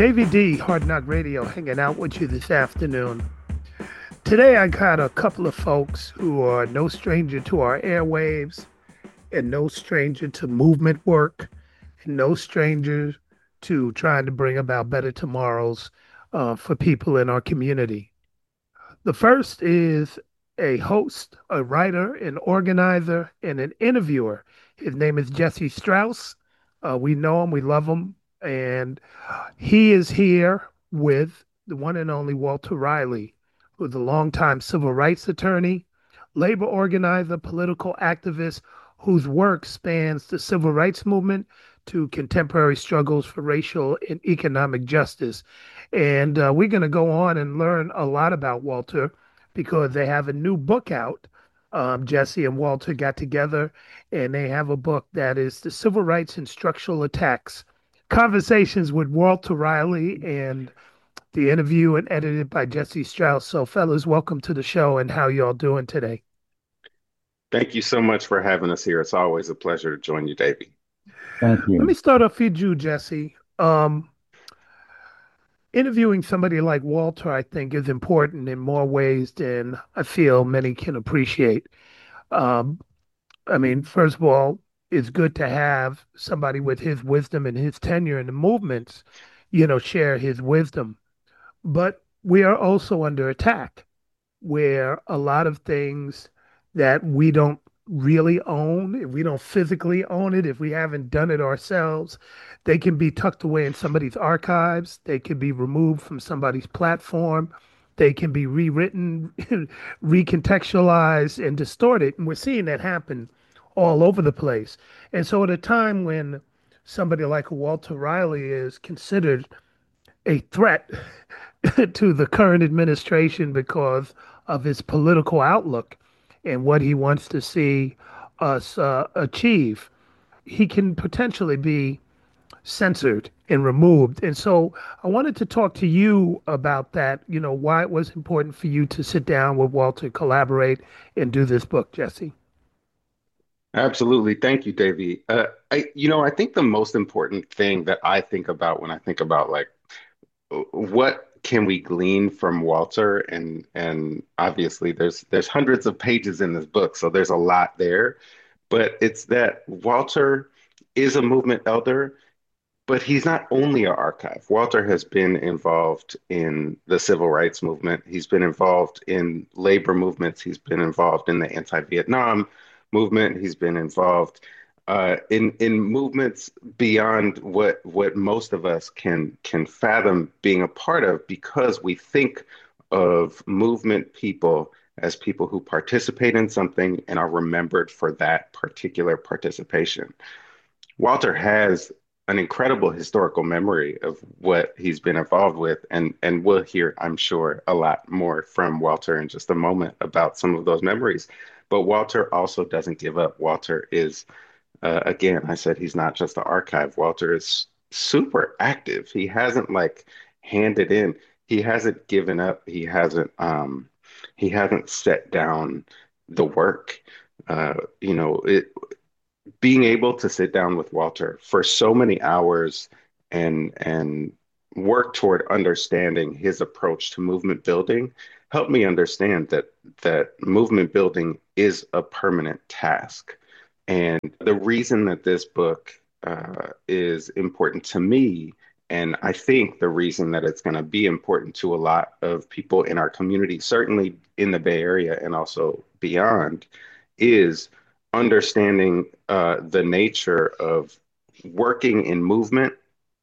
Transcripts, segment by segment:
Davey D, Hard Knock Radio, hanging out with you this afternoon. Today, I got a couple of folks who are no stranger to our airwaves and no stranger to movement work and no stranger to trying to bring about better tomorrows for people in our community. The first is a host, a writer, an organizer, and an interviewer. His name is Jesse Strauss. We know him, we love him, and he is here with the one and only Walter Riley, who's a longtime civil rights attorney, labor organizer, political activist, whose work spans the civil rights movement to contemporary struggles for racial and economic justice. And we're going to go on and learn a lot about Walter because they have a new book out. Jesse and Walter got together and they have a book that is The Civil Rights and Structural Attacks Conversations with Walter Riley, and the interview and edited by Jesse Strauss. So, fellas, welcome to the show, and how y'all doing today? Thank you so much for having us here. It's always a pleasure to join you, Davey. Thank Let me you. start off with you, Jesse. Interviewing somebody like Walter, I think, is important in more ways than I feel many can appreciate. Um, I mean, first of all, it's good to have somebody with his wisdom and his tenure in the movements, share his wisdom. But we are also under attack, where a lot of things that we don't really own, if we don't physically own it, if we haven't done it ourselves, they can be tucked away in somebody's archives. They can be removed from somebody's platform. They can be rewritten, recontextualized, and distorted. And we're seeing that happen all over the place. And so, at a time when somebody like Walter Riley is considered a threat to the current administration because of his political outlook and what he wants to see us achieve, he can potentially be censored and removed. And so I wanted to talk to you about that, why it was important for you to sit down with Walter, collaborate, and do this book, Jesse. Absolutely. Thank you, Davey. I think the most important thing that I think about when I think about like what can we glean from Walter, and obviously there's hundreds of pages in this book, so there's a lot there, but it's that Walter is a movement elder. But he's not only an archive. Walter has been involved in the civil rights movement. He's been involved in labor movements. He's been involved in the anti-Vietnam movement. He's been involved in movements beyond what most of us can fathom being a part of, because we think of movement people as people who participate in something and are remembered for that particular participation. Walter has an incredible historical memory of what he's been involved with, and we'll hear, I'm sure, a lot more from Walter in just a moment about some of those memories. But Walter also doesn't give up. Walter is, again, I said he's not just an archive. Walter is super active. He hasn't like handed in. He hasn't given up. He hasn't set down the work. It being able to sit down with Walter for so many hours and work toward understanding his approach to movement building helped me understand that movement building is a permanent task. And the reason that this book is important to me, and I think the reason that it's going to be important to a lot of people in our community, certainly in the Bay Area and also beyond, is understanding the nature of working in movement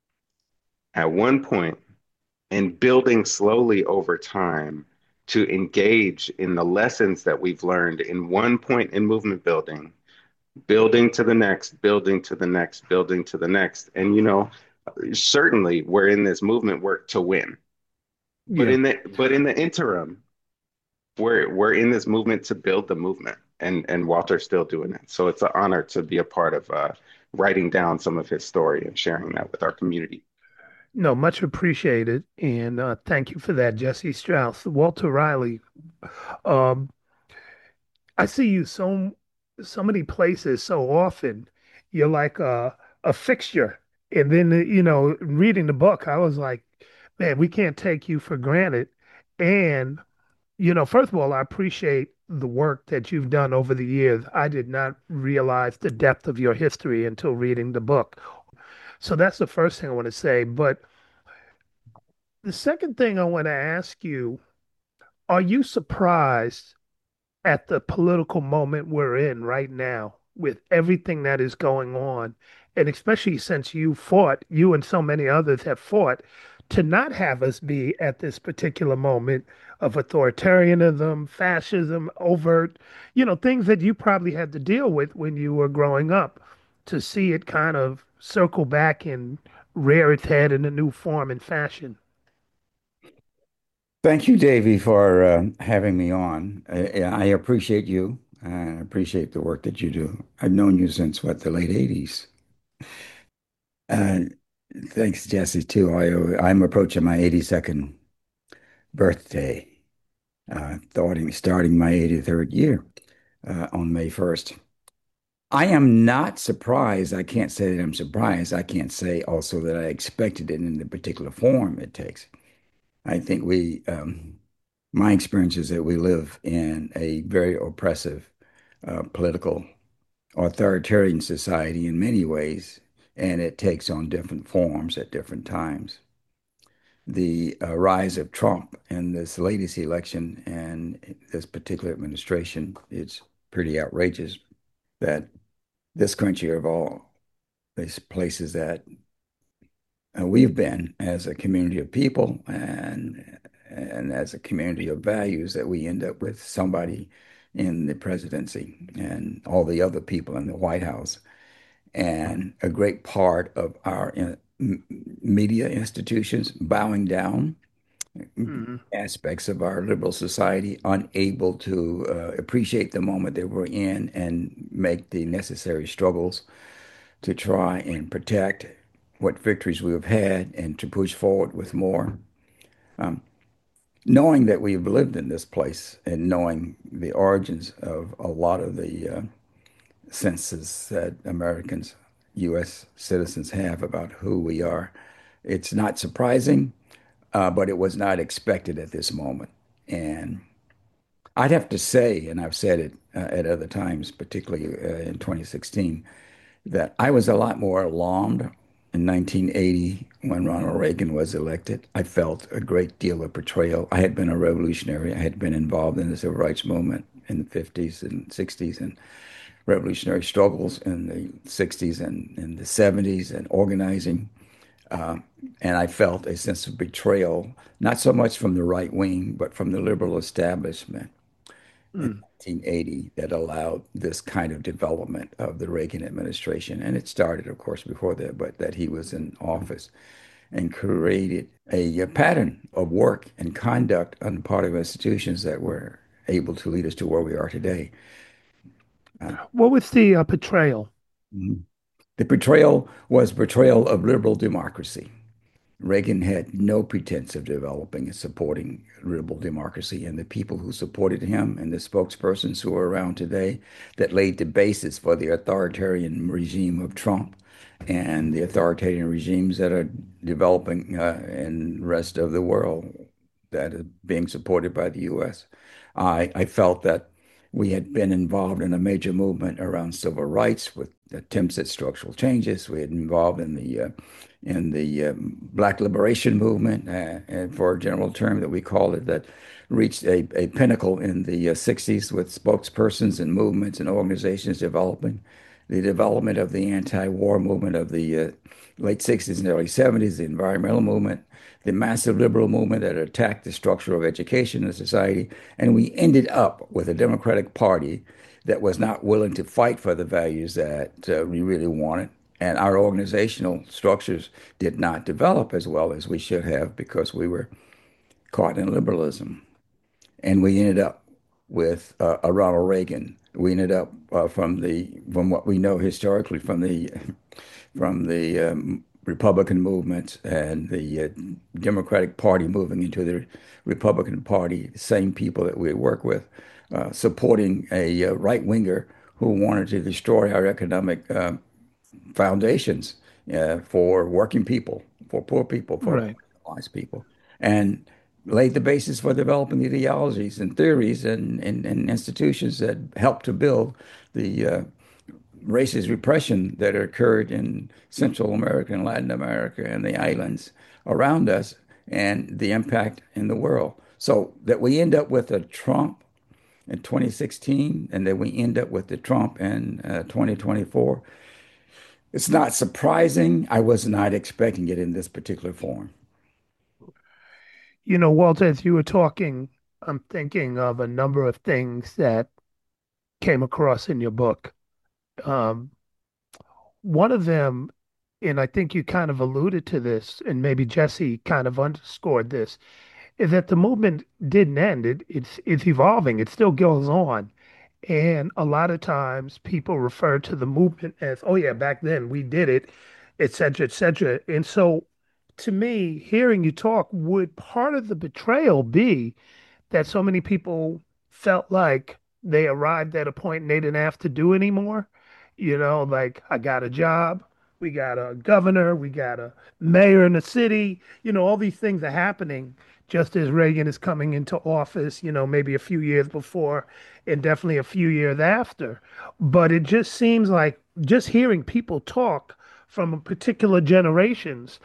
at one point and building slowly over time to engage in the lessons that we've learned in one point in movement building, building to the next, building to the next, building to the next. And certainly we're in this movement work to win. But Yeah. in the interim, we're in this movement to build the movement, and Walter's still doing it. So it's an honor to be a part of writing down some of his story and sharing that with our community. No, much appreciated. And thank you for that, Jesse Strauss. Walter Riley, um, I see you so many places so often. You're like a fixture. And then reading the book, I was like, man, we can't take you for granted. And, first of all, I appreciate the work that you've done over the years. I did not realize the depth of your history until reading the book. So that's the first thing I want to say. But the second thing I want to ask you, are you surprised at the political moment we're in right now with everything that is going on? And especially since you and so many others have fought to not have us be at this particular moment of authoritarianism, fascism, overt, things that you probably had to deal with when you were growing up, to see it kind of circle back and rear its head in a new form and fashion. Thank you, Davey, for having me on. I appreciate you. I appreciate the work that you do. I've known you since what, the late 80s. Uh, Thanks, Jesse, too. I'm approaching my 82nd birthday, starting my 83rd year on May 1st. I am not surprised. I can't say that I'm surprised. I can't say also that I expected it in the particular form it takes. I think my experience is that we live in a very oppressive, political, authoritarian society in many ways, and it takes on different forms at different times. The rise of Trump in this latest election and this particular administration is pretty outrageous that this country, of all these places that we've been as a community of people and as a community of values, that we end up with somebody in the presidency and all the other people in the White House. And a great part of our media institutions bowing down, Mhm. aspects of our liberal society unable to appreciate the moment that we're in and make the necessary struggles to try and protect what victories we have had and to push forward with more. Um, Knowing that we've lived in this place and knowing the origins of a lot of the senses that Americans, U.S. citizens have about who we are, it's not surprising, but it was not expected at this moment. And I'd have to say, and I've said it at other times, particularly in 2016, that I was a lot more alarmed in 1980 when Ronald Reagan was elected. I felt a great deal of betrayal. I had been a revolutionary. I had been involved in the civil rights movement in the 50s and 60s and revolutionary struggles in the 60s and in the 70s and organizing. Uh, and I felt a sense of betrayal, not so much from the right wing, but from the liberal establishment in Mm. 1980 that allowed this kind of development of the Reagan administration. And it started, of course, before that, but that he was in office and created a pattern of work and conduct on the part of institutions that were able to lead us to where we are today. Uh, What was the portrayal? mhm. The betrayal was betrayal of liberal democracy. Reagan had no pretense of developing and supporting liberal democracy, and the people who supported him and the spokespersons who are around today that laid the basis for the authoritarian regime of Trump and the authoritarian regimes that are developing in the rest of the world that is being supported by the U.S. I felt that we had been involved in a major movement around civil rights with attempts at structural changes. We had involved in the Black Liberation Movement, and for a general term that we called it, that reached a pinnacle in the 60s with spokespersons and movements and organizations developing. The development of the anti-war movement of the late 60s and early 70s, the environmental movement, the massive liberal movement that attacked the structure of education in society. And we ended up with a Democratic Party that was not willing to fight for the values that we really wanted. And our organizational structures did not develop as well as we should have because we were caught in liberalism. And we ended up with a Ronald Reagan. We ended up from what we know historically from the Republican movement and the Democratic Party moving into the Republican Party, the same people that we work with, supporting a right winger who wanted to destroy our economic foundations for working people, for poor people, for Right. marginalized people, and laid the basis for developing ideologies and theories and institutions that helped to build the racist repression that occurred in Central America and Latin America and the islands around us and the impact in the world. So that we end up with a Trump in 2016 and that we end up with the Trump in 2024, it's not surprising. I was not expecting it in this particular form. Walter, as you were talking, I'm thinking of a number of things that came across in your book. Um, One of them, and I think you kind of alluded to this, and maybe Jesse kind of underscored this, is that the movement didn't end. It's evolving. It still goes on. And a lot of times people refer to the movement as, oh yeah, back then we did it, et cetera, et cetera. And so to me, hearing you talk, would part of the betrayal be that so many people felt like they arrived at a point and they didn't have to do anymore. Like I got a job, we got a governor, we got a mayor in the city, all these things are happening just as Reagan is coming into office, maybe a few years before and definitely a few years after. But it just seems like just hearing people talk from particular generations,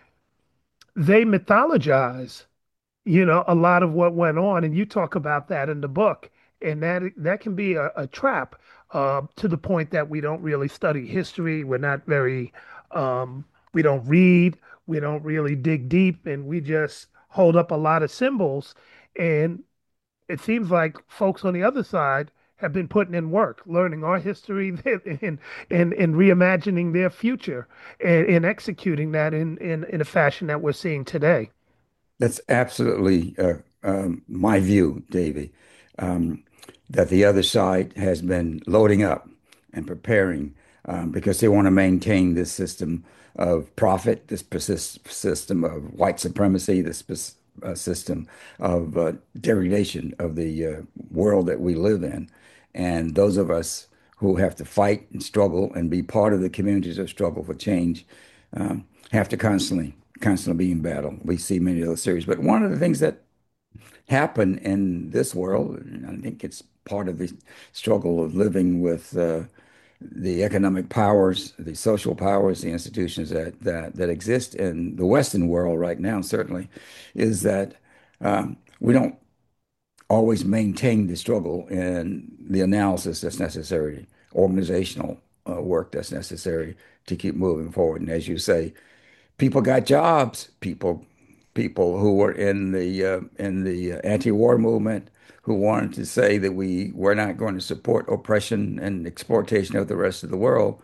they mythologize a lot of what went on, and you talk about that in the book, and that can be a trap to the point that we don't really study history. We're not very, we don't read, we don't really dig deep, and we just hold up a lot of symbols. And it seems like folks on the other side have been putting in work, learning our history and reimagining their future and executing that in a fashion that we're seeing today. That's absolutely my view, Davey, um, that the other side has been loading up and preparing because they want to maintain this system of profit, this system of white supremacy, this system of degradation of the world that we live in. And those of us who have to fight and struggle and be part of the communities of struggle for change have to constantly be in battle. We see many of those series. But one of the things that happen in this world, and I think it's part of the struggle of living with the economic powers, the social powers, the institutions that exist in the Western world right now, certainly, is that we don't always maintain the struggle and the analysis that's necessary, organizational work that's necessary to keep moving forward. And as you say, people got jobs. People who were in the anti-war movement who wanted to say that we were not going to support oppression and exploitation of the rest of the world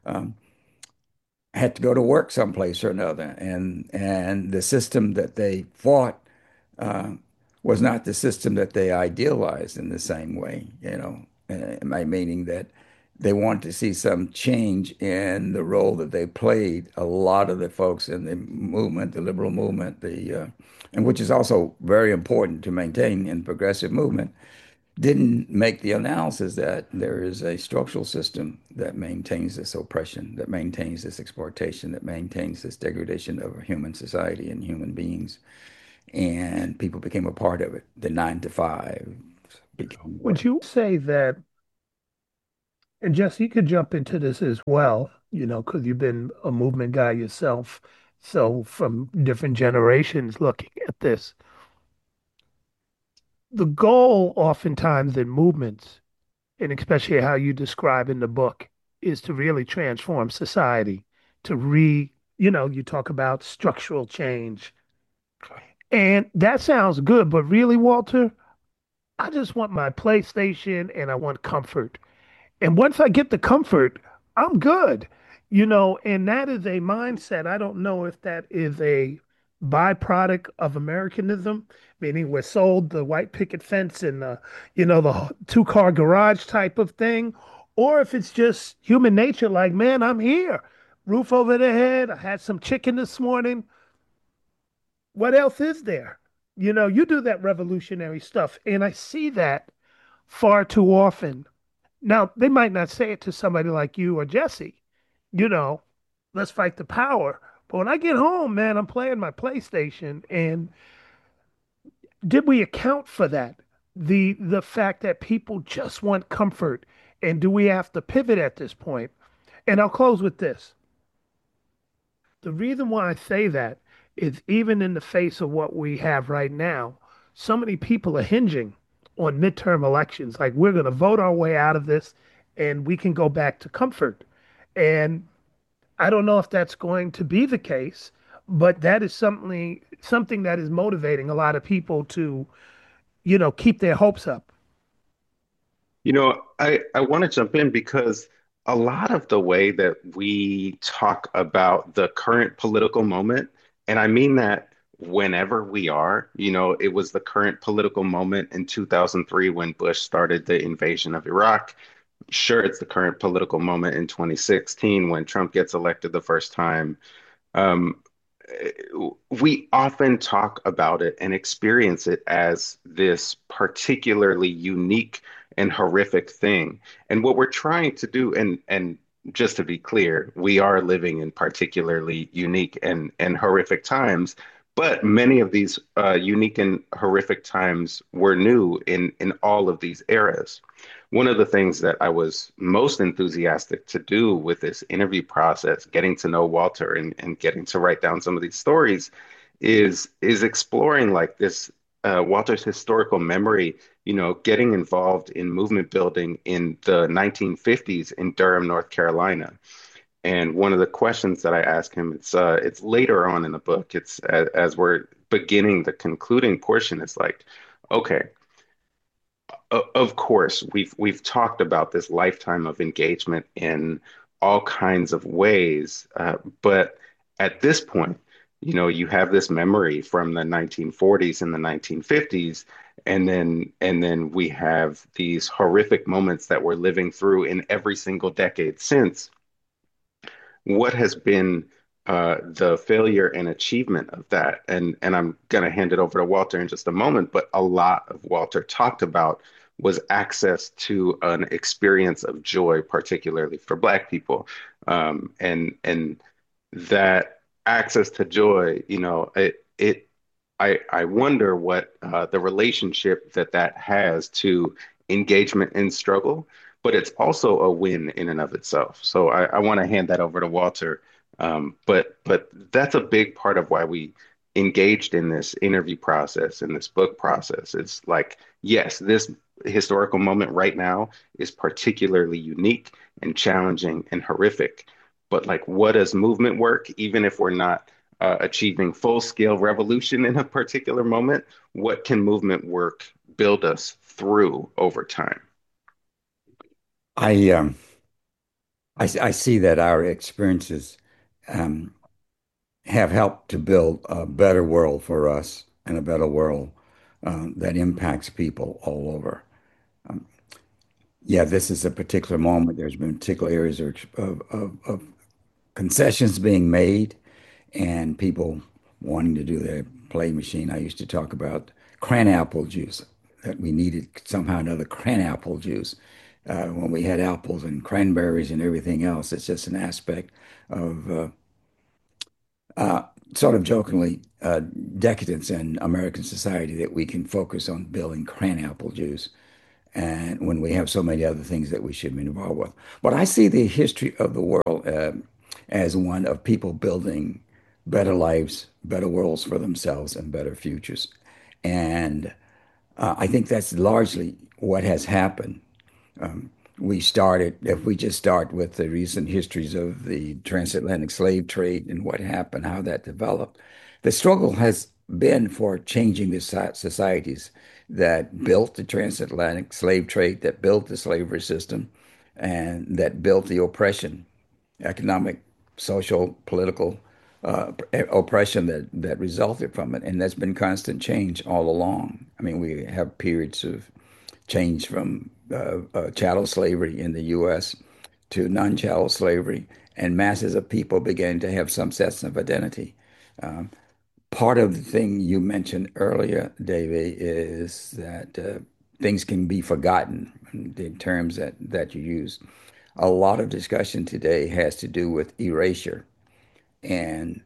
had to go to work someplace or another, and the system that they fought uh, was not the system that they idealized in the same way, meaning that they wanted to see some change in the role that they played. A lot of the folks in the movement, the liberal movement, and which is also very important to maintain in progressive movement, didn't make the analysis that there is a structural system that maintains this oppression, that maintains this exploitation, that maintains this degradation of human society and human beings. And people became a part of it. The 9 to 5 became Would more. you say that, and Jesse, you could jump into this as well, because you've been a movement guy yourself. So from different generations looking at this, the goal oftentimes in movements, and especially how you describe in the book, is to really transform society, to you talk about structural change. And that sounds good, but really, Walter, I just want my PlayStation and I want comfort. And once I get the comfort, I'm good. And that is a mindset. I don't know if that is a byproduct of Americanism, meaning we're sold the white picket fence and the two-car garage type of thing, or if it's just human nature, like, man, I'm here. Roof over the head. I had some chicken this morning. What else is there? You do that revolutionary stuff. And I see that far too often. Now, they might not say it to somebody like you or Jesse, you know, let's fight the power. But when I get home, man, I'm playing my PlayStation. And did we account for that? The fact that people just want comfort. And do we have to pivot at this point? And I'll close with this. The reason why I say that is even in the face of what we have right now, so many people are hinging on midterm elections. Like we're going to vote our way out of this and we can go back to comfort. And I don't know if that's going to be the case, but that is something that is motivating a lot of people to, keep their hopes up. I want to jump in because a lot of the way that we talk about the current political moment, and I mean that whenever we are, it was the current political moment in 2003 when Bush started the invasion of Iraq. Sure, it's the current political moment in 2016 when Trump gets elected the first time. Um, we often talk about it and experience it as this particularly unique and horrific thing. And what we're trying to do, and just to be clear, we are living in particularly unique and horrific times. But many of these unique and horrific times were new in all of these eras. One of the things that I was most enthusiastic to do with this interview process, getting to know Walter and getting to write down some of these stories, is exploring like this Walter's historical memory, getting involved in movement building in the 1950s in Durham, North Carolina. And one of the questions that I ask him, it's later on in the book, it's as we're beginning the concluding portion, it's like, okay, of course, we've talked about this lifetime of engagement in all kinds of ways, but at this point, you have this memory from the 1940s and the 1950s, and then we have these horrific moments that we're living through in every single decade since. What has been the failure and achievement of that? And I'm going to hand it over to Walter in just a moment, but a lot of Walter talked about was access to an experience of joy, particularly for Black people. And that access to joy, I wonder what the relationship that has to engagement in struggle, but it's also a win in and of itself. So I want to hand that over to Walter. But that's a big part of why we engaged in this interview process and this book process. It's like, yes, this historical moment right now is particularly unique and challenging and horrific. But like, what does movement work, even if we're not achieving full scale revolution in a particular moment? What can movement work build us through over time? I I see that our experiences um, have helped to build a better world for us and a better world that impacts people all over. Um, yeah, this is a particular moment. There's been particular areas of concessions being made and people wanting to do their play machine. I used to talk about cranapple juice, that we needed somehow another cranapple juice when we had apples and cranberries and everything else. It's just an aspect of uh, sort of jokingly decadence in American society that we can focus on building cranapple juice and when we have so many other things that we should be involved with. But I see the history of the world as one of people building better lives, better worlds for themselves, and better futures. And I think that's largely what has happened. We started, if we just start with the recent histories of the transatlantic slave trade and what happened, how that developed, the struggle has been for changing the societies that built the transatlantic slave trade, that built the slavery system, and that built the oppression, economic, social, political oppression that resulted from it. And there's been constant change all along. I mean, we have periods of change from chattel slavery in the U.S. to non-chattel slavery, and masses of people began to have some sense of identity. Um, Part of the thing you mentioned earlier, Davey, is that things can be forgotten in terms that you use. A lot of discussion today has to do with erasure. And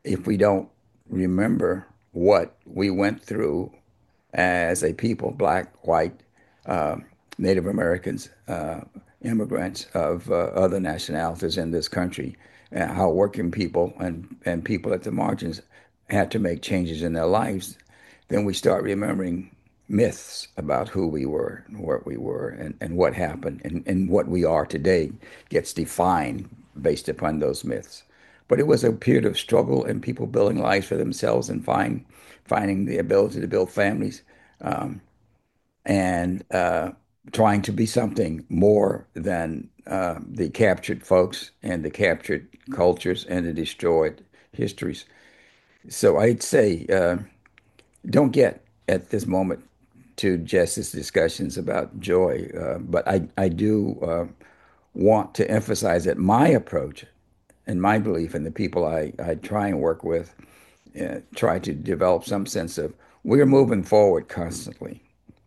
if we don't remember what we went through as a people, black, white, uh, Native Americans, immigrants of other nationalities in this country, and how working people and people at the margins had to make changes in their lives, then we start remembering myths about who we were and what we were and what happened and what we are today gets defined based upon those myths. But it was a period of struggle and people building lives for themselves and finding the ability to build families, um, and trying to be something more than the captured folks and the captured cultures and the destroyed histories. So I'd say don't get at this moment to Jess's discussions about joy, but I do want to emphasize that my approach and my belief and the people I try and work with try to develop some sense of we're moving forward constantly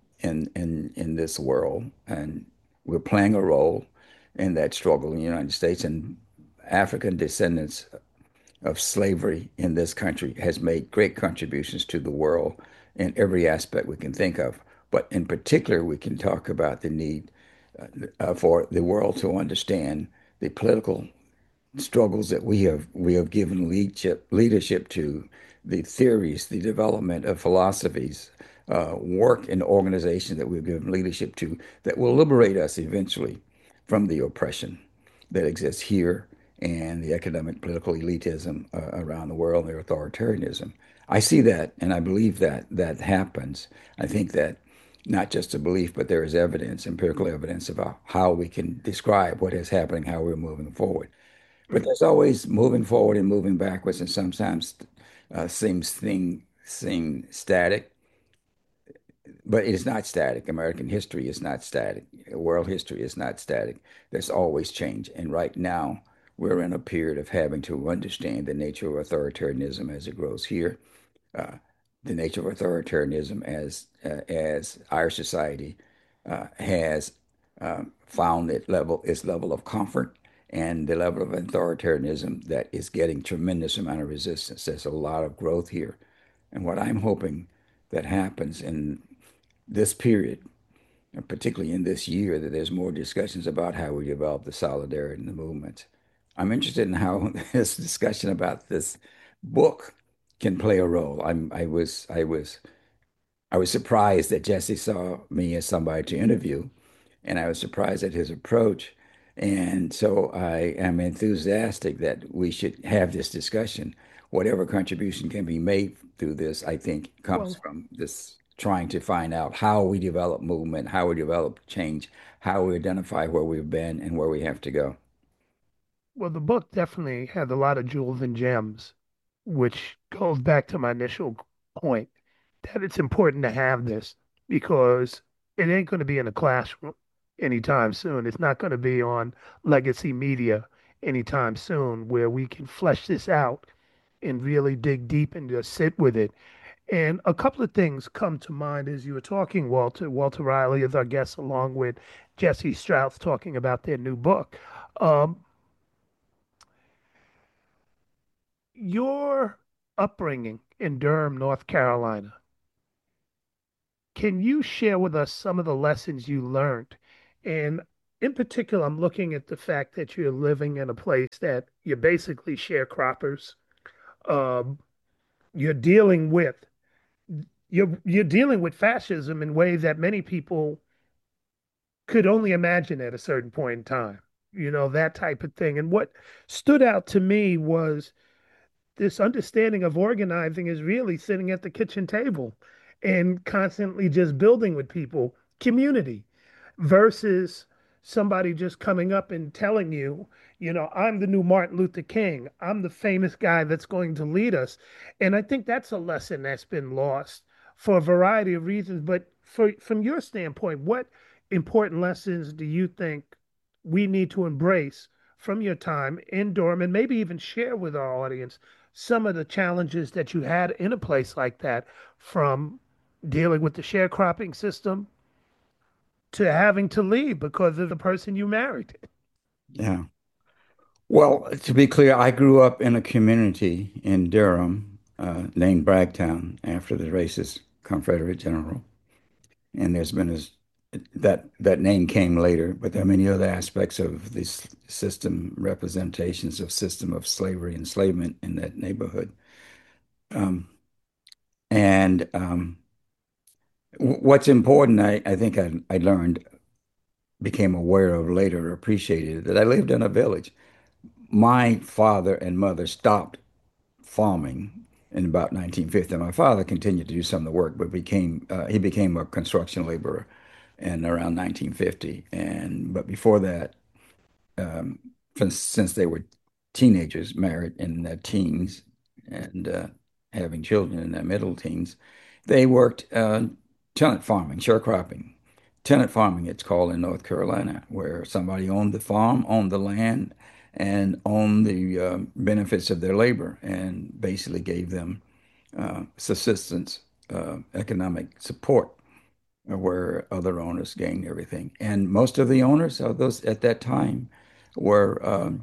in this world, and we're playing a role in that struggle in the United States. And African descendants of slavery in this country has made great contributions to the world in every aspect we can think of. But in particular, we can talk about the need for the world to understand the political struggles that we have given leadership to, the theories, the development of philosophies, work and organization that we've given leadership to that will liberate us eventually from the oppression that exists here and the economic political elitism around the world, and the authoritarianism. I see that and I believe that that happens. I think that not just a belief, but there is evidence, empirical evidence about how we can describe what is happening, how we're moving forward. But there's always moving forward and moving backwards, and sometimes seem static. But it is not static. American history is not static. World history is not static. There's always change. And right now, we're in a period of having to understand the nature of authoritarianism as it grows here, uh, the nature of authoritarianism as our society has found its level of comfort and the level of authoritarianism that is getting tremendous amount of resistance. There's a lot of growth here. And what I'm hoping that happens in this period, and particularly in this year, that there's more discussions about how we develop the solidarity in the movement. I'm interested in how this discussion about this book can play a role. I was surprised that Jesse saw me as somebody to interview, and I was surprised at his approach. And so I am enthusiastic that we should have this discussion. Whatever contribution can be made through this, I think, comes Well, from this trying to find out how we develop movement, how we develop change, how we identify where we've been and where we have to go. well, the book definitely had a lot of jewels and gems, which goes back to my initial point that it's important to have this because it ain't going to be in a classroom anytime soon. It's not going to be on legacy media anytime soon where we can flesh this out and really dig deep and just sit with it. And a couple of things come to mind as you were talking, Walter. Walter Riley is our guest, along with Jesse Strauss, talking about their new book. Um, your upbringing in Durham, North Carolina, can you share with us some of the lessons you learned? And in particular, I'm looking at the fact that you're living in a place that you're basically sharecroppers. Um, you're dealing with you're dealing with fascism in ways that many people could only imagine at a certain point in time. You know, that type of thing. And what stood out to me was this understanding of organizing is really sitting at the kitchen table and constantly just building with people, community, versus somebody just coming up and telling you, you know, I'm the new Martin Luther King. I'm the famous guy that's going to lead us. And I think that's a lesson that's been lost for a variety of reasons. But from your standpoint, what important lessons do you think we need to embrace from your time in Durham and maybe even share with our audience some of the challenges that you had in a place like that, from dealing with the sharecropping system to having to leave because of the person you married? Yeah. Well, to be clear, I grew up in a community in Durham named Bragtown after the racist Confederate general. And there's been that name came later, but there are many other aspects of this system, representations of system of slavery, enslavement in that neighborhood. Um, and what's important, I think I learned, became aware of later, appreciated that I lived in a village. My father and mother stopped farming in about 1950. My father continued to do some of the work, but he became a construction laborer in around 1950. And but before that, um, since they were teenagers, married in their teens, and having children in their middle teens, they worked tenant farming, sharecropping. Tenant farming, it's called in North Carolina, where somebody owned the farm, owned the land, and owned the benefits of their labor, and basically gave them subsistence, economic support, where other owners gained everything. And most of the owners of those at that time were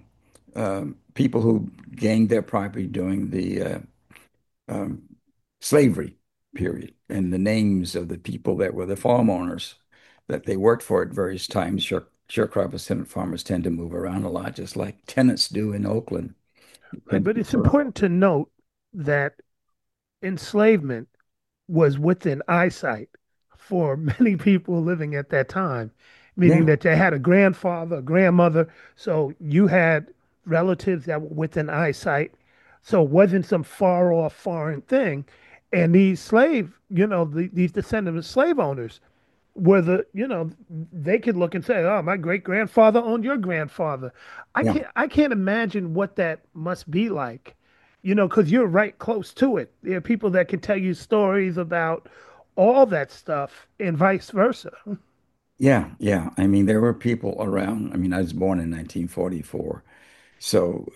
people who gained their property during the um, slavery period. And the names of the people that were the farm owners that they worked for at various times, sharecroppers, tenant farmers tend to move around a lot, just like tenants do in Oakland. They Right, tend to but it's move around. important to note that enslavement was within eyesight for many people living at that time, meaning Yeah, that they had a grandfather, a grandmother. So you had relatives that were within eyesight. So it wasn't some far off foreign thing. And these these descendants of slave owners were they could look and say, oh, my great grandfather owned your grandfather. yeah. I can't imagine what that must be like, because you're right close to it. There are people that can tell you stories about all that stuff and vice versa. Yeah, yeah. I mean, there were people around. I mean, I was born in 1944. So,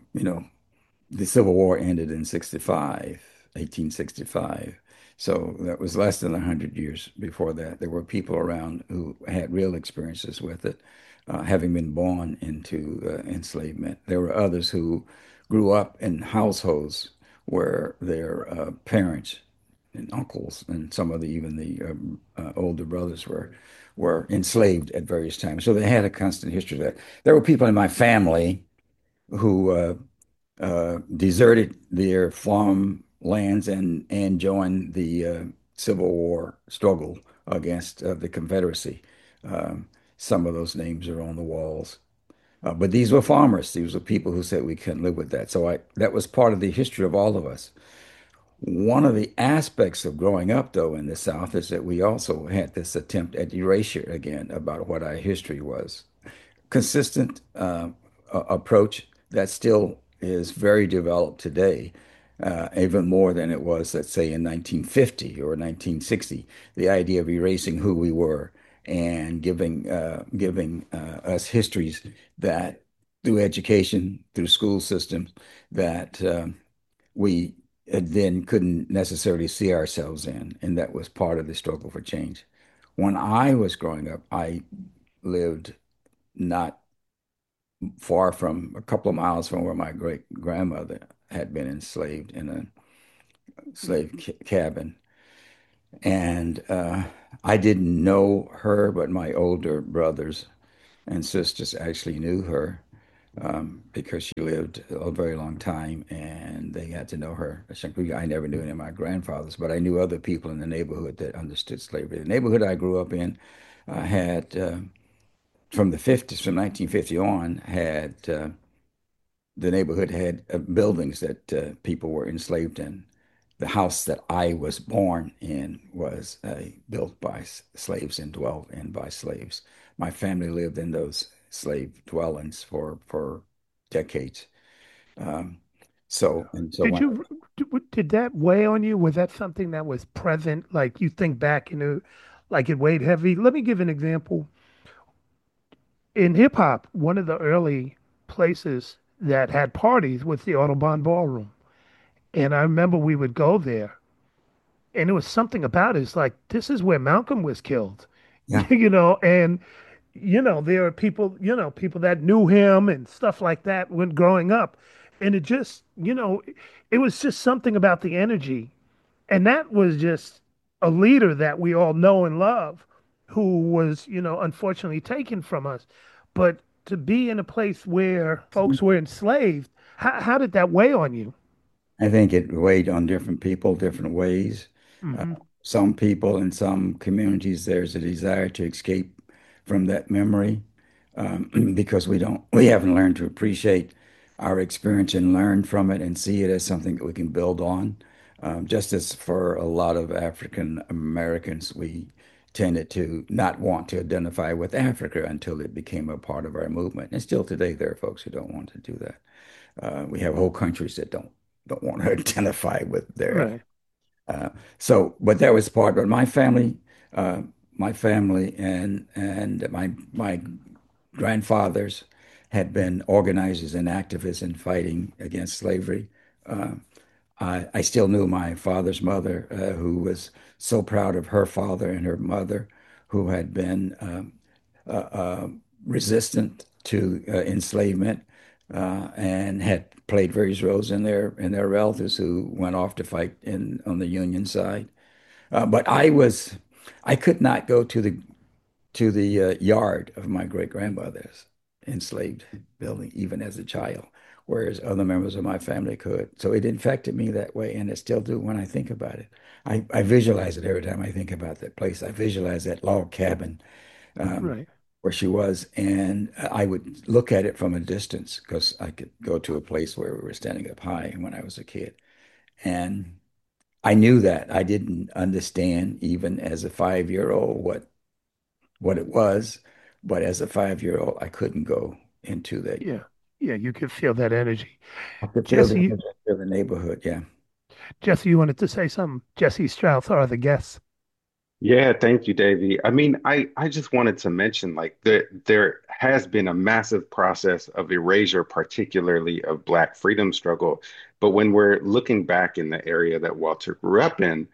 the Civil War ended in 65, 1865. So that was less than 100 years before that. There were people around who had real experiences with it, having been born into enslavement. There were others who grew up in households where their parents and uncles and some of the even the older brothers were enslaved at various times. So they had a constant history of that. There were people in my family who deserted their farm lands and joined the Civil War struggle against the Confederacy. Some of those names are on the walls. But these were farmers. These were people who said we couldn't live with that. So that was part of the history of all of us. One of the aspects of growing up, though, in the South is that we also had this attempt at erasure again about what our history was. Consistent approach that still is very developed today, even more than it was, let's say, in 1950 or 1960. The idea of erasing who we were and giving us histories that, through education, through school systems, that we then couldn't necessarily see ourselves in, and that was part of the struggle for change. When I was growing up, I lived not far from a couple of miles from where my great grandmother had been enslaved in a cabin. And I didn't know her, but my older brothers and sisters actually knew her because she lived a very long time and they got to know her. I never knew any of my grandfathers, but I knew other people in the neighborhood that understood slavery. The neighborhood I grew up in had, from the 50s, from 1950 on, had the neighborhood had buildings that people were enslaved in. The house that I was born in was built by slaves and dwelt in by slaves. My family lived in those slave dwellings for decades. Um, so Did when you did that weigh on you? Was that something that was present? Like you think back like it weighed heavy? Let me give an example. In hip hop, one of the early places that had parties was the Audubon Ballroom. And I remember we would go there, and it was something about it. It's like, this is where Malcolm was killed, yeah, and there are people, people that knew him and stuff like that when growing up. And it just, it was just something about the energy. And that was just a leader that we all know and love who was, unfortunately taken from us. But to be in a place where folks were enslaved, how did that weigh on you? I think it weighed on different people, different ways. Uh, Hmm. some people in some communities, there's a desire to escape from that memory because we haven't learned to appreciate our experience and learn from it and see it as something that we can build on. Just as for a lot of African Americans, we tended to not want to identify with Africa until it became a part of our movement. And still today, there are folks who don't want to do that. We have whole countries that don't want to identify with their Right. uh, but that was part of uh, my family and my grandfathers had been organizers and activists in fighting against slavery. Uh, I still knew my father's mother, who was so proud of her father and her mother, who had been uh, uh, resistant to enslavement and had played various roles in their relatives who went off to fight in on the Union side. But I could not go to the yard of my great grandmother's enslaved building, even as a child, whereas other members of my family could. So it infected me that way, and it still do when I think about it. I visualize it every time I think about that place. I visualize that log cabin um, Right. where she was, and I would look at it from a distance because I could go to a place where we were standing up high when I was a kid. And I knew that I didn't understand even as a 5-year-old what it was, but as a 5-year-old, I couldn't go into that. Yeah. Yeah. You could feel that energy. I could feel Jesse, the energy of the neighborhood. Yeah. Jesse, you wanted to say something? Jesse Strauss are the guests. Yeah, thank you, Davey. I mean, I just wanted to mention like there has been a massive process of erasure, particularly of Black freedom struggle. But when we're looking back in the area that Walter grew up in,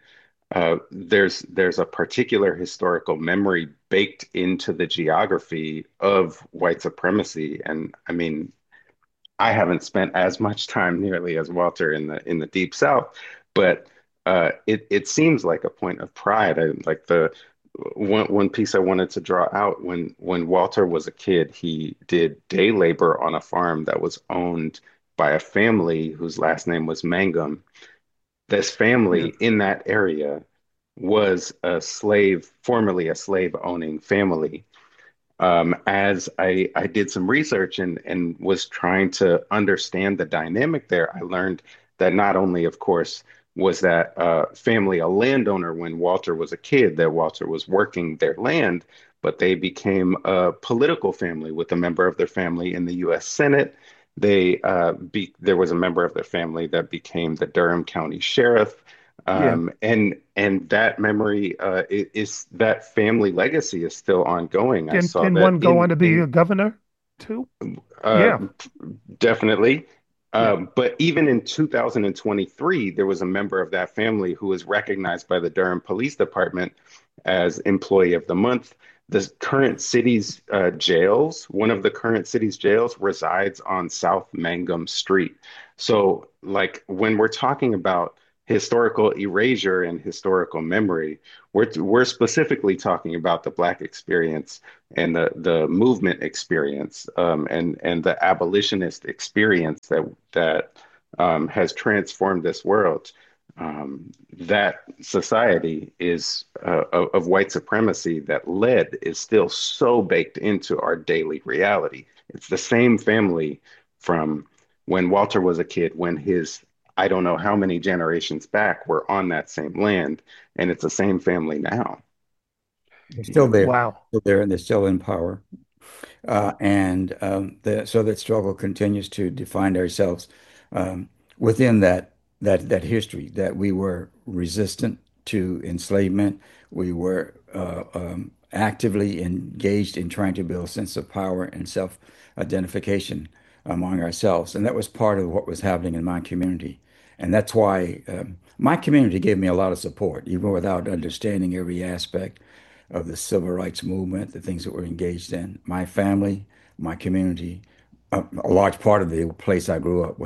there's a particular historical memory baked into the geography of white supremacy. And I mean, I haven't spent as much time nearly as Walter in the Deep South, but it seems like a point of pride. Like the one piece I wanted to draw out when Walter was a kid, he did day labor on a farm that was owned by a family whose last name was Mangum. This Yeah. family in that area was formerly a slave owning family. As I did some research and was trying to understand the dynamic there, I learned that not only, of course, was that family a landowner when Walter was a kid, that Walter was working their land, but they became a political family with a member of their family in the U.S. Senate. There was a member of their family that became the Durham County Sheriff. Yeah. And that memory is that family legacy is still ongoing. I saw Didn't that one go on to be a in governor too? uh, Yeah. definitely. Yeah. But even in 2023, there was a member of that family who was recognized by the Durham Police Department as Employee of the Month. The current city's jails, one of the current city's jails resides on South Mangum Street. So, like, when we're talking about historical erasure and historical memory, we're specifically talking about the Black experience and the movement experience and the abolitionist experience that has transformed this world. That society is of white supremacy that led is still so baked into our daily reality. It's the same family from when Walter was a kid, when his I don't know how many generations back were on that same land, and it's the same family now. They're Wow. still there, and they're still in power. And so that struggle continues to define ourselves um, within that history that we were resistant to enslavement. We were actively engaged in trying to build a sense of power and self-identification among ourselves, and that was part of what was happening in my community. And that's why my community gave me a lot of support, even without understanding every aspect. of the civil rights movement, the things that we're engaged in. My family, my community, a large part of the place I grew up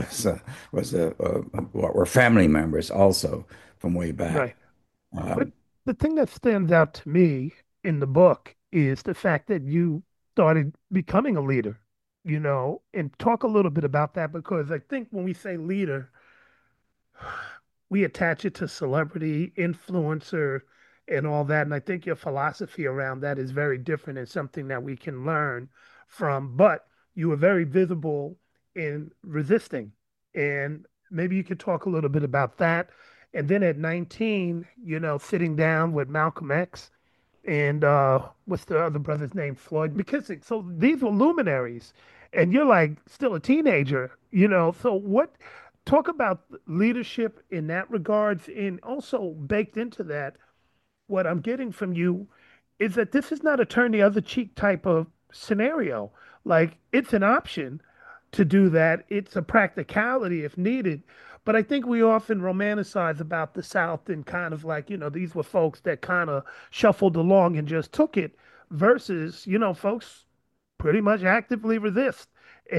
were family members also from way back. Right. But Um, the thing that stands out to me in the book is the fact that you started becoming a leader, and talk a little bit about that because I think when we say leader, we attach it to celebrity, influencer, and all that. And I think your philosophy around that is very different and something that we can learn from. But you were very visible in resisting. And maybe you could talk a little bit about that. And then at 19, sitting down with Malcolm X and what's the other brother's name? Floyd McKissick. So these were luminaries, and you're like still a teenager. So what? Talk about leadership in that regards, and also baked into that, what I'm getting from you is that this is not a turn the other cheek type of scenario. Like it's an option to do that. It's a practicality if needed. But I think we often romanticize about the South and kind of like, these were folks that kind of shuffled along and just took it versus, folks pretty much actively resist.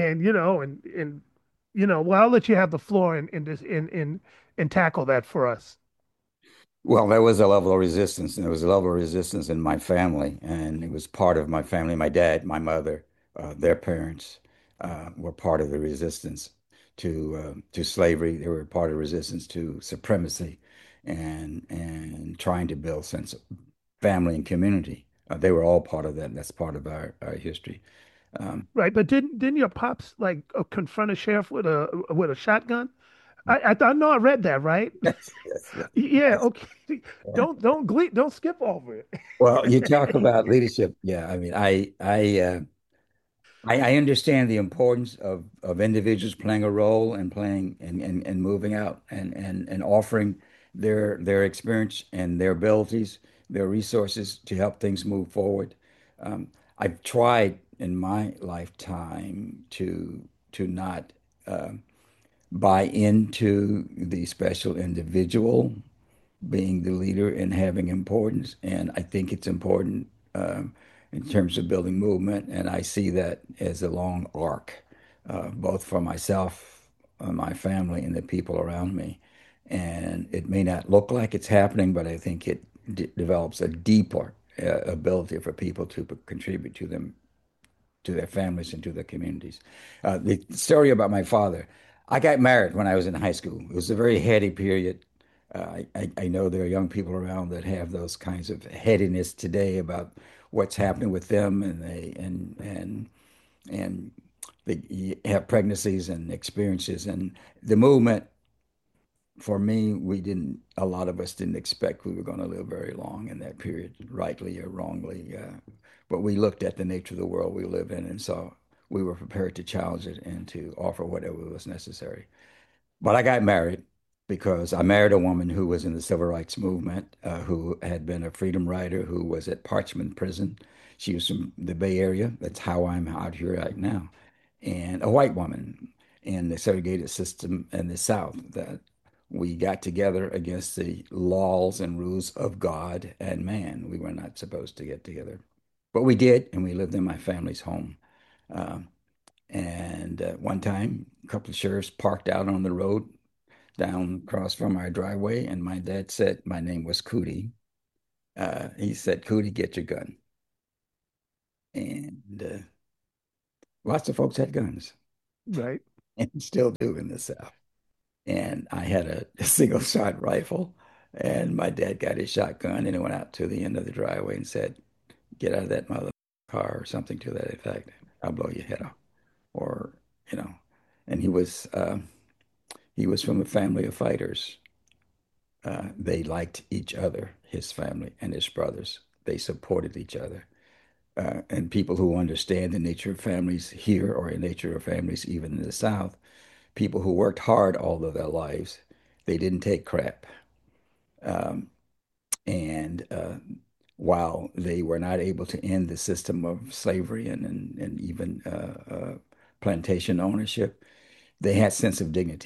And I'll let you have the floor and tackle that for us. Well, there was a level of resistance, and there was a level of resistance in my family, and it was part of my family. My dad, my mother, their parents were part of the resistance to slavery. They were part of the resistance to supremacy, and trying to build sense of family and community. They were all part of that. That's part of our history. Um, Right, but didn't your pops like confront a sheriff with a shotgun? I know I read that, right? yes, yes, yes. Yeah, Yes. okay. Don't skip over it. Well, you talk about leadership. Yeah, I mean, I understand the importance of individuals playing a role and playing and moving out and offering their experience and their abilities, their resources to help things move forward. Um, I've tried in my lifetime to not buy into the special individual being the leader and having importance. And I think it's important in terms of building movement. And I see that as a long arc, both for myself, my family, and the people around me. And it may not look like it's happening, but I think it develops a deeper ability for people to contribute to their families and to their communities. The story about my father, I got married when I was in high school. It was a very heady period. I know there are young people around that have those kinds of headiness today about what's happening with them, and and they have pregnancies and experiences, and the movement. For me, a lot of us didn't expect we were going to live very long in that period, rightly or wrongly. But we looked at the nature of the world we live in and saw we were prepared to challenge it and to offer whatever was necessary. But I got married because I married a woman who was in the civil rights movement, who had been a freedom rider, who was at Parchman Prison. She was from the Bay Area. That's how I'm out here right now. And a white woman in the segregated system in the South that we got together against the laws and rules of God and man. We were not supposed to get together, but we did, and we lived in my family's home. Um, and one time, a couple of sheriffs parked out on the road down across from our driveway, and my dad said my name was Cootie. He said, "Cootie, get your gun." And lots of folks had guns Right. and still do in the South. And I had a single shot rifle, and my dad got his shotgun and he went out to the end of the driveway and said, "Get out of that mother car," or something to that effect. "I'll blow your head off." Or, you know, and he was from a family of fighters. They liked each other, his family and his brothers. They supported each other. And people who understand the nature of families here or the nature of families even in the South, people who worked hard all of their lives, they didn't take crap. Um, and while they were not able to end the system of slavery and even plantation ownership, they had sense of dignity.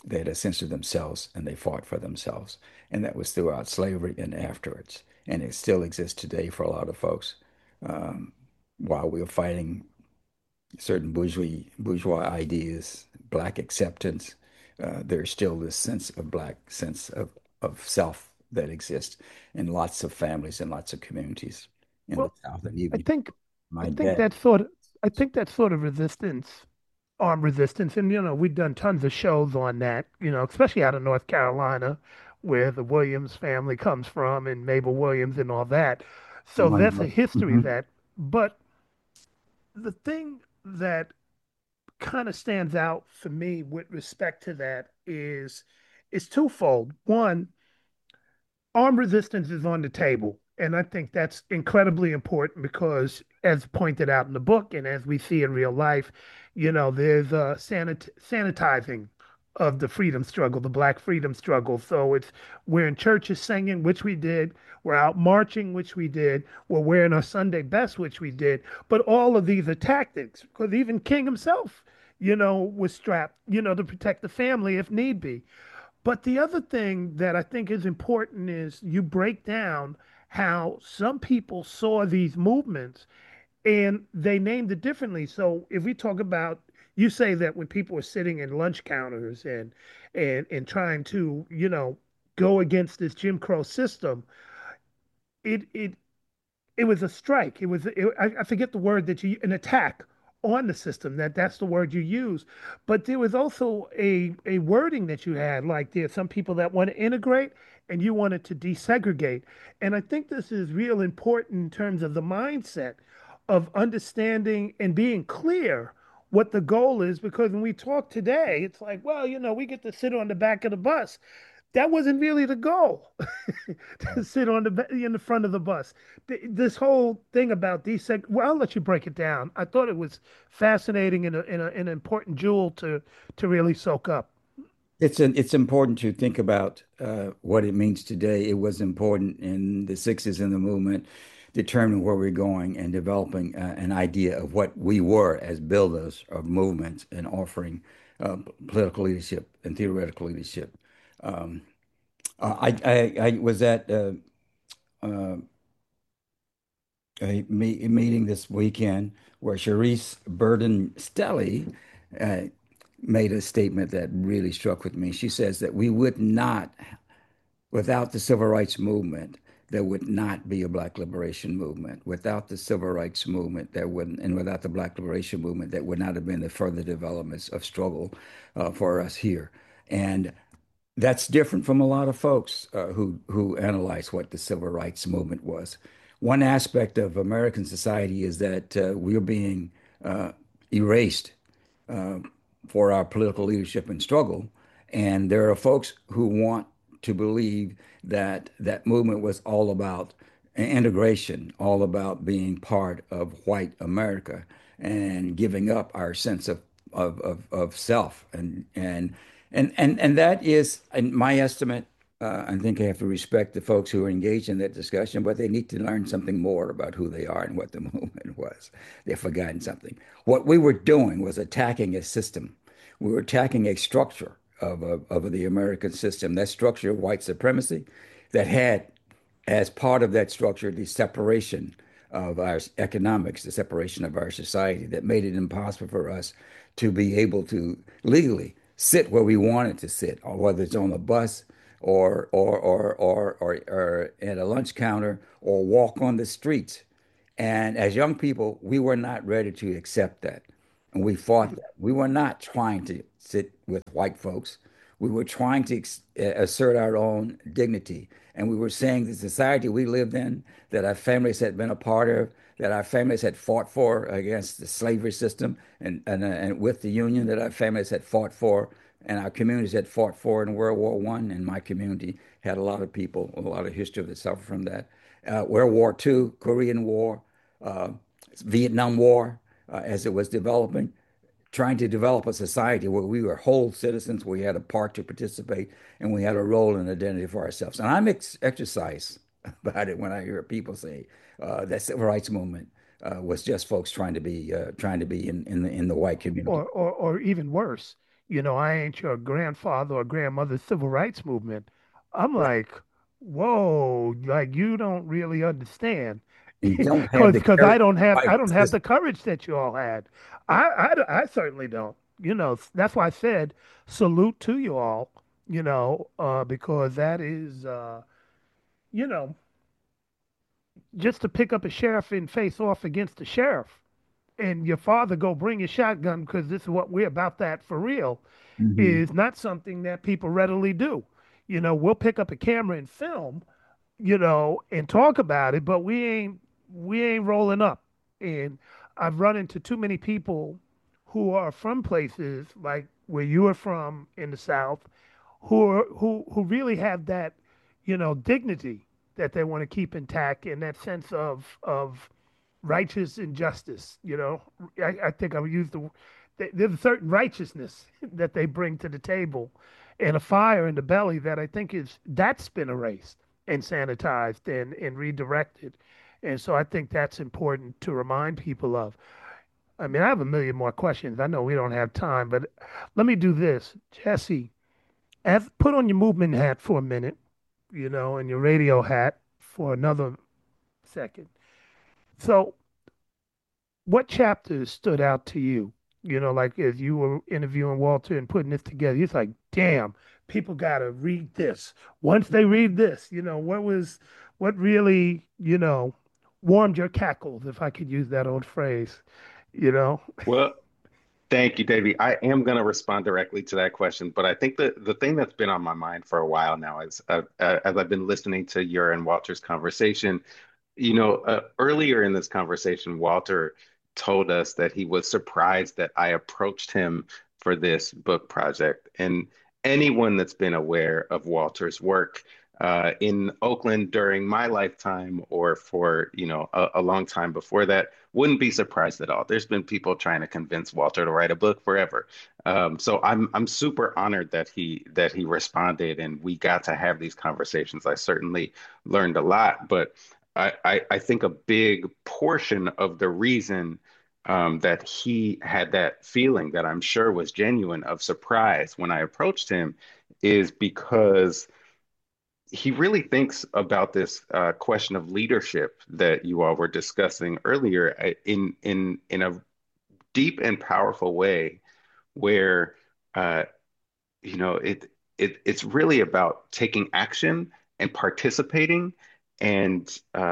They had a sense of themselves and they fought for themselves. And that was throughout slavery and afterwards. And it still exists today for a lot of folks. Um, while we're fighting certain bourgeois ideas, black acceptance, there's still this sense of self that exists in lots of families and lots of communities in the Well, South. And I even think I my think dad, that sort of I think that sort of resistance, armed resistance, and we've done tons of shows on that, especially out of North Carolina, where the Williams family comes from and Mabel Williams and all that. So that's a history of Mhm. that. But the thing that kind of stands out for me with respect to that is twofold. One, armed resistance is on the table. And I think that's incredibly important because, as pointed out in the book and as we see in real life, there's a sanitizing of the freedom struggle, the Black freedom struggle. So we're in churches singing, which we did. We're out marching, which we did. We're wearing our Sunday best, which we did. But all of these are tactics because even King himself, was strapped, to protect the family if need be. But the other thing that I think is important is you break down how some people saw these movements and they named it differently. So if we talk about, you say that when people were sitting in lunch counters and trying to, go against this Jim Crow system, it it was a strike. I forget the word that an attack on the system. That's the word you use. But there was also a wording that you had, like there's some people that want to integrate and you wanted to desegregate. And I think this is real important in terms of the mindset of understanding and being clear what the goal is. Because when we talk today, it's like, well, we get to sit on the back of the bus. That wasn't really the goal. To sit in the front of the bus. This whole thing about deseg. Well, I'll let you break it down. I thought it was fascinating and an important jewel to really soak up. It's important to think about what it means today. It was important in the 60s in the movement, determining where we're going and developing an idea of what we were as builders of movements and offering political leadership and theoretical leadership. Um, I was at uh, a meeting this weekend where Sharice Burden Stelly uh, made a statement that really struck with me. She says that we would not, without the civil rights movement, there would not be a Black liberation movement. Without the civil rights movement, there wouldn't, and without the Black liberation movement, there would not have been the further developments of struggle for us here. And that's different from a lot of folks who analyze what the civil rights movement was. One aspect of American society is that we're being uh, erased uh, for our political leadership and struggle. And there are folks who want to believe that that movement was all about integration, all about being part of white America and giving up our sense of self. And that is, in my estimate, I think I have to respect the folks who are engaged in that discussion, but they need to learn something more about who they are and what the movement was. They've forgotten something. What we were doing was attacking a system. We were attacking a structure of the American system, that structure of white supremacy that had as part of that structure the separation of our economics, the separation of our society that made it impossible for us to be able to legally sit where we wanted to sit, or whether it's on a bus or at a lunch counter or walk on the streets. And as young people, we were not ready to accept that. And we fought that. We were not trying to sit with white folks. We were trying to assert our own dignity. And we were saying the society we lived in, that our families had been a part of, that our families had fought for against the slavery system and with the Union, that our families had fought for and our communities had fought for in World War One. And my community had a lot of people, a lot of history that suffered from that. World War Two, Korean War, uh, Vietnam War, as it was developing, trying to develop a society where we were whole citizens, we had a part to participate, and we had a role and identity for ourselves. And I'm exercised about it when I hear people say that civil rights movement was just folks trying to be in the white community. Or even worse. I ain't your grandfather or grandmother's civil rights movement. I'm like, whoa, like you don't really understand. You don't have the Because I character don't have fight I don't have system. the courage that you all had. I certainly don't. That's why I said salute to you all, because that is you know, just to pick up a sheriff and face off against the sheriff and your father go bring your shotgun because this is what we're about that for real Mhm. is not something that people readily do. We'll pick up a camera and film, and talk about it, but we ain't rolling up. And I've run into too many people who are from places like where you are from in the South, who really have that, dignity that they want to keep intact and that sense of righteous injustice. I think I've used there's a certain righteousness that they bring to the table and a fire in the belly that I think that's been erased and sanitized and redirected. And so I think that's important to remind people of. I mean, I have a million more questions. I know we don't have time, but let me do this. Jesse, put on your movement hat for a minute, and your radio hat for another second. So, what chapters stood out to you? Like as you were interviewing Walter and putting this together, it's like, damn, people gotta read this. Once they read this, what really, warmed your cackles, if I could use that old phrase, you know? Well, thank you, Davey. I am going to respond directly to that question, but I think that the thing that's been on my mind for a while now is as I've been listening to your and Walter's conversation, earlier in this conversation, Walter told us that he was surprised that I approached him for this book project. And anyone that's been aware of Walter's work in Oakland during my lifetime or for, a long time before that wouldn't be surprised at all. There's been people trying to convince Walter to write a book forever. So I'm super honored that he responded and we got to have these conversations. I certainly learned a lot, but I think a big portion of the reason that he had that feeling that I'm sure was genuine of surprise when I approached him is because he really thinks about this question of leadership that you all were discussing earlier in a deep and powerful way, where uh, it's really about taking action and participating. And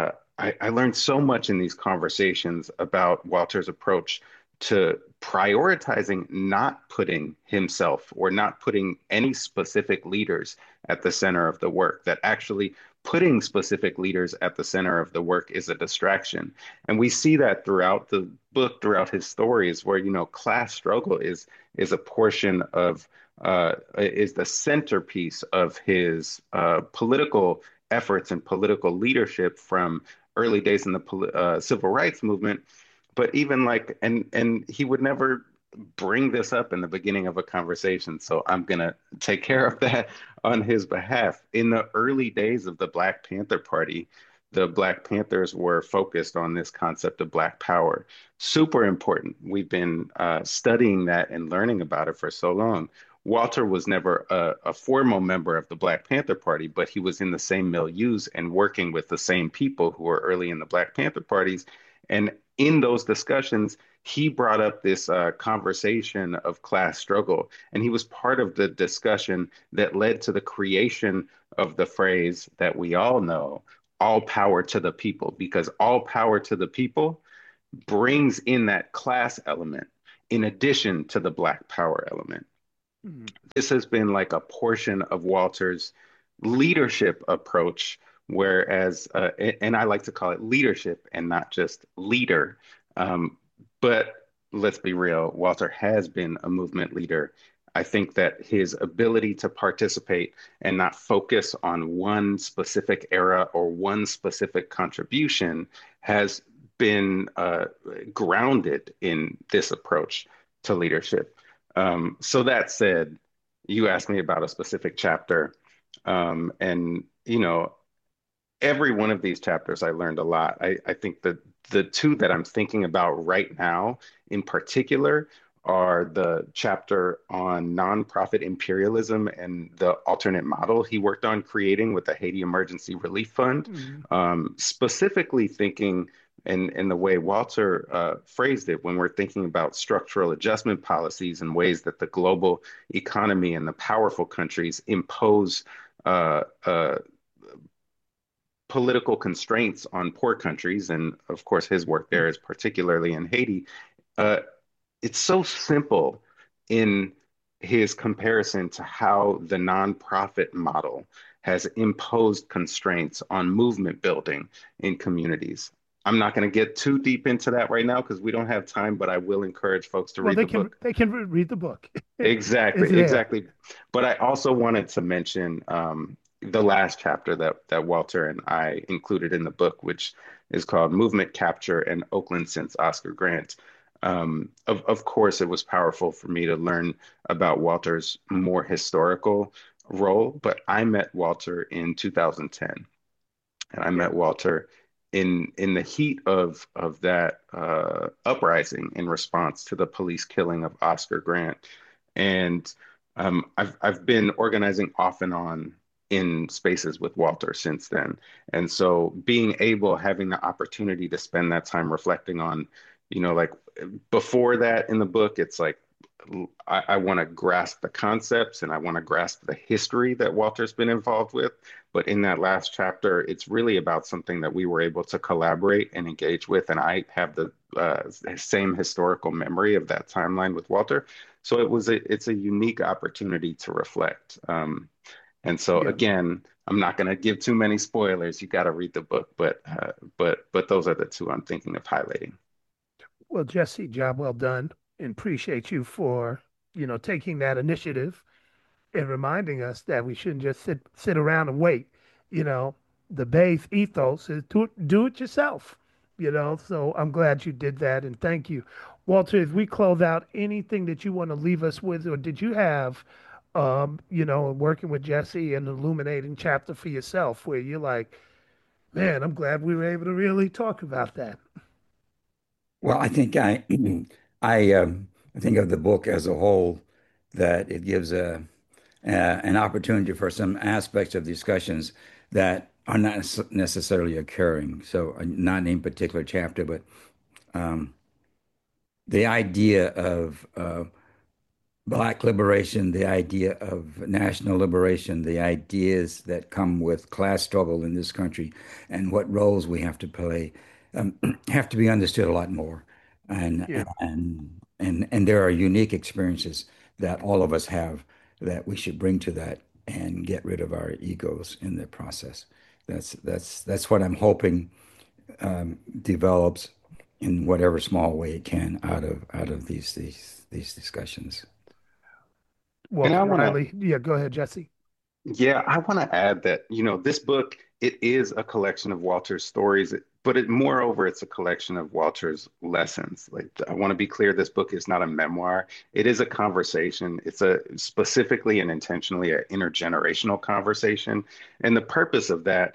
I learned so much in these conversations about Walter's approach to prioritizing not putting himself or not putting any specific leaders at the center of the work, that actually putting specific leaders at the center of the work is a distraction. And we see that throughout the book, throughout his stories, where, class struggle is a portion of is the centerpiece of his political efforts and political leadership from early days in the civil rights movement. But even like, and he would never bring this up in the beginning of a conversation. So I'm gonna take care of that on his behalf. In the early days of the Black Panther Party, the Black Panthers were focused on this concept of Black power. Super important. We've been studying that and learning about it for so long. Walter was never a formal member of the Black Panther Party, but he was in the same milieus and working with the same people who were early in the Black Panther parties. And in those discussions, he brought up this conversation of class struggle. And he was part of the discussion that led to the creation of the phrase that we all know, all power to the people, because all power to the people brings in that class element in addition to the Black power element. Mhm. This has been like a portion of Walter's leadership approach, whereas, and I like to call it leadership and not just leader. Um, but let's be real, Walter has been a movement leader. I think that his ability to participate and not focus on one specific era or one specific contribution has been grounded in this approach to leadership. So that said, you asked me about a specific chapter, and every one of these chapters I learned a lot. I think that the two that I'm thinking about right now, in particular, are the chapter on nonprofit imperialism and the alternate model he worked on creating with the Haiti Emergency Relief Fund, Mm. specifically thinking in the way Walter phrased it, when we're thinking about structural adjustment policies and ways that the global economy and the powerful countries impose uh, uh, political constraints on poor countries. And of course, his work there is particularly in Haiti. Uh, it's so simple in his comparison to how the nonprofit model has imposed constraints on movement building in communities. I'm not going to get too deep into that right now because we don't have time, but I will encourage folks to Well, read the book. they can read the book. Exactly, It's there. exactly. But I also wanted to mention the last chapter that Walter and I included in the book, which is called Movement Capture and Oakland Since Oscar Grant. Of course, it was powerful for me to learn about Walter's more historical role, but I met Walter in 2010, and I Yeah. met Walter in the heat of that uprising in response to the police killing of Oscar Grant. And I've been organizing off and on in spaces with Walter since then. And so being able, having the opportunity to spend that time reflecting on, like before that in the book, it's like I want to grasp the concepts and I want to grasp the history that Walter's been involved with. But in that last chapter, it's really about something that we were able to collaborate and engage with. And I have the same historical memory of that timeline with Walter. So it's a unique opportunity to reflect. And so Yeah. again, I'm not going to give too many spoilers. You got to read the book, but those are the two I'm thinking of highlighting. Well, Jesse, job well done, and appreciate you for, taking that initiative and reminding us that we shouldn't just sit around and wait. You know, the base ethos is do it yourself. So I'm glad you did that, and thank you, Walter. As we close out, anything that you want to leave us with, or did you have, working with Jesse, an illuminating chapter for yourself where you're like, man, I'm glad we were able to really talk about that. Well, I think I think of the book as a whole that it gives an opportunity for some aspects of discussions that are not necessarily occurring. So, not in any particular chapter, but um, the idea of Black liberation, the idea of national liberation, the ideas that come with class struggle in this country, and what roles we have to play, have to be understood a lot more. And Yeah. and there are unique experiences that all of us have that we should bring to that and get rid of our egos in the process. That's what I'm hoping develops in whatever small way it can out of these discussions. And I Walter want to Riley. Yeah, go ahead, Jesse. Yeah, I want to add that, this book, it is a collection of Walter's stories, but moreover, it's a collection of Walter's lessons. Like, I want to be clear, this book is not a memoir. It is a conversation. It's a specifically and intentionally an intergenerational conversation. And the purpose of that,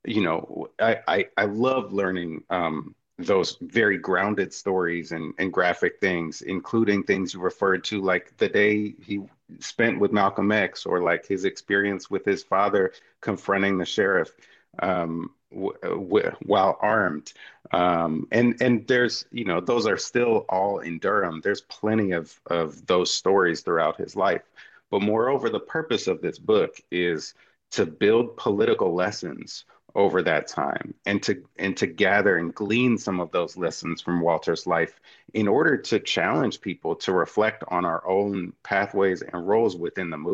I love learning those very grounded stories and graphic things, including things you referred to, like the day he spent with Malcolm X, or like his experience with his father confronting the sheriff while armed. And there's, those are still all in Durham. There's plenty of those stories throughout his life. But moreover, the purpose of this book is to build political lessons over that time and to gather and glean some of those lessons from Walter's life in order to challenge people to reflect on our own pathways and roles within the movement.